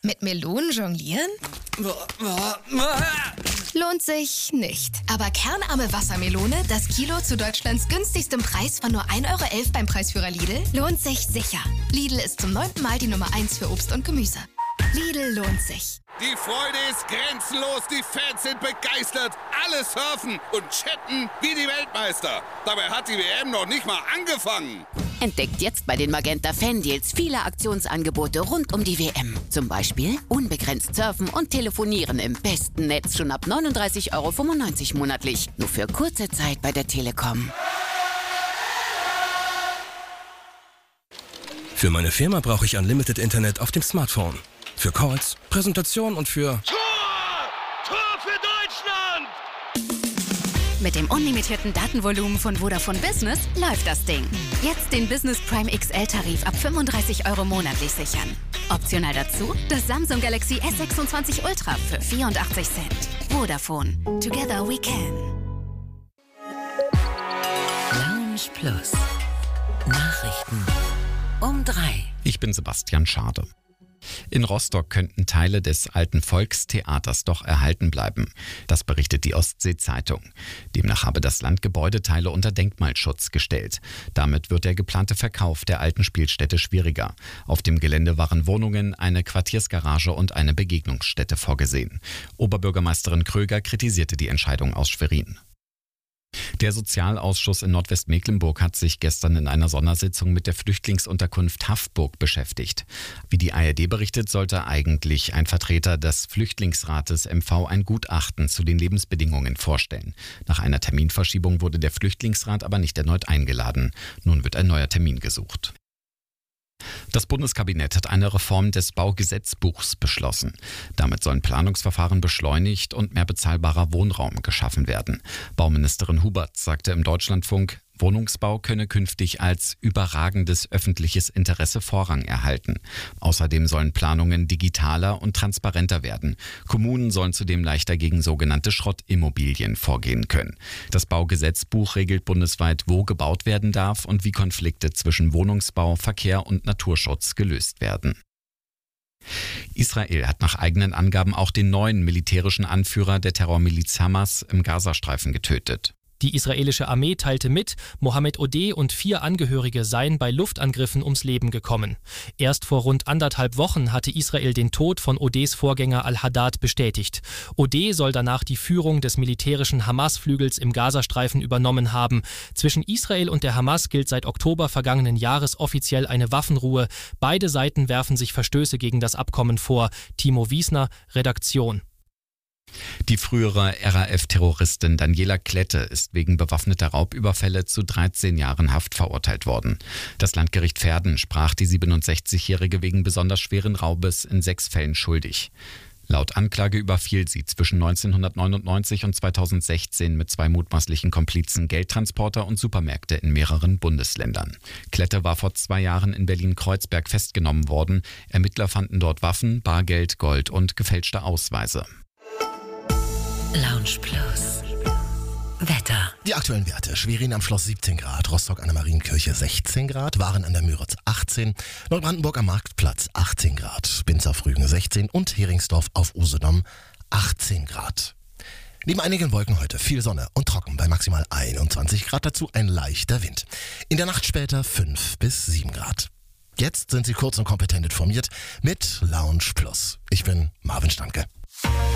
Mit Melonen jonglieren? Lohnt sich nicht. Aber kernarme Wassermelone, das Kilo zu Deutschlands günstigstem Preis von nur 1,11 € beim Preisführer Lidl, lohnt sich sicher. Lidl ist zum 9. Mal die Nummer 1 für Obst und Gemüse. Lidl lohnt sich. Die Freude ist grenzenlos, die Fans sind begeistert. Alle surfen und chatten wie die Weltmeister. Dabei hat die WM noch nicht mal angefangen. Entdeckt jetzt bei den Magenta Fan-Deals viele Aktionsangebote rund um die WM. Zum Beispiel unbegrenzt surfen und telefonieren im besten Netz schon ab 39,95 € monatlich. Nur für kurze Zeit bei der Telekom. Für meine Firma brauche ich Unlimited Internet auf dem Smartphone. Für Calls, Präsentation und für... Tor für Deutschland! Mit dem unlimitierten Datenvolumen von Vodafone Business läuft das Ding. Jetzt den Business Prime XL-Tarif ab 35 € monatlich sichern. Optional dazu das Samsung Galaxy S26 Ultra für 84 Cent. Vodafone. Together we can. Lounge Plus. Nachrichten um 3. Ich bin Sebastian Schade. In Rostock könnten Teile des alten Volkstheaters doch erhalten bleiben. Das berichtet die Ostsee-Zeitung. Demnach habe das Land Gebäudeteile unter Denkmalschutz gestellt. Damit wird der geplante Verkauf der alten Spielstätte schwieriger. Auf dem Gelände waren Wohnungen, eine Quartiersgarage und eine Begegnungsstätte vorgesehen. Oberbürgermeisterin Kröger kritisierte die Entscheidung aus Schwerin. Der Sozialausschuss in Nordwestmecklenburg hat sich gestern in einer Sondersitzung mit der Flüchtlingsunterkunft Haffburg beschäftigt. Wie die ARD berichtet, sollte eigentlich ein Vertreter des Flüchtlingsrates MV ein Gutachten zu den Lebensbedingungen vorstellen. Nach einer Terminverschiebung wurde der Flüchtlingsrat aber nicht erneut eingeladen. Nun wird ein neuer Termin gesucht. Das Bundeskabinett hat eine Reform des Baugesetzbuchs beschlossen. Damit sollen Planungsverfahren beschleunigt und mehr bezahlbarer Wohnraum geschaffen werden. Bauministerin Hubert sagte im Deutschlandfunk, Wohnungsbau könne künftig als überragendes öffentliches Interesse Vorrang erhalten. Außerdem sollen Planungen digitaler und transparenter werden. Kommunen sollen zudem leichter gegen sogenannte Schrottimmobilien vorgehen können. Das Baugesetzbuch regelt bundesweit, wo gebaut werden darf und wie Konflikte zwischen Wohnungsbau, Verkehr und Naturschutz gelöst werden. Israel hat nach eigenen Angaben auch den neuen militärischen Anführer der Terrormiliz Hamas im Gazastreifen getötet. Die israelische Armee teilte mit, Mohammed Odeh und 4 Angehörige seien bei Luftangriffen ums Leben gekommen. Erst vor rund 1,5 Wochen hatte Israel den Tod von Odehs Vorgänger al-Haddad bestätigt. Odeh soll danach die Führung des militärischen Hamas-Flügels im Gazastreifen übernommen haben. Zwischen Israel und der Hamas gilt seit Oktober vergangenen Jahres offiziell eine Waffenruhe. Beide Seiten werfen sich Verstöße gegen das Abkommen vor. Timo Wiesner, Redaktion. Die frühere RAF-Terroristin Daniela Klette ist wegen bewaffneter Raubüberfälle zu 13 Jahren Haft verurteilt worden. Das Landgericht Verden sprach die 67-Jährige wegen besonders schweren Raubes in 6 Fällen schuldig. Laut Anklage überfiel sie zwischen 1999 und 2016 mit 2 mutmaßlichen Komplizen Geldtransporter und Supermärkte in mehreren Bundesländern. Klette war vor 2 Jahren in Berlin-Kreuzberg festgenommen worden. Ermittler fanden dort Waffen, Bargeld, Gold und gefälschte Ausweise. Lounge Plus. Wetter. Die aktuellen Werte. Schwerin am Schloss 17 Grad, Rostock an der Marienkirche 16 Grad, Waren an der Müritz 18, Neubrandenburg am Marktplatz 18 Grad, Binz auf Rügen 16 und Heringsdorf auf Usedom 18 Grad. Neben einigen Wolken heute viel Sonne und trocken bei maximal 21 Grad, dazu ein leichter Wind. In der Nacht später 5 bis 7 Grad. Jetzt sind Sie kurz und kompetent informiert mit Lounge Plus. Ich bin Marvin Stanke.